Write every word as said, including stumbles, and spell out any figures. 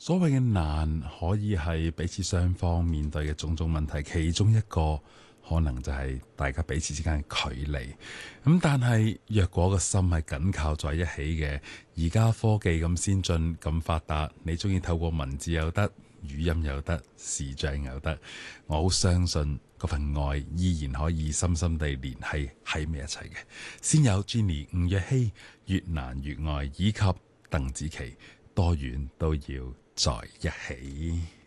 所謂嘅難，可以係彼此雙方面對嘅種種問題，其中一個可能就係大家彼此之間嘅距離。咁但係若果個心係緊靠在一起嘅，而家科技咁先進咁發達，你中意透過文字又得，語音又得，視像又得，我好相信嗰份愛依然可以深深地聯繫喺埋一齊嘅。先有 Jenny 吳若希越難越愛，以及鄧紫棋多遠都要在一起。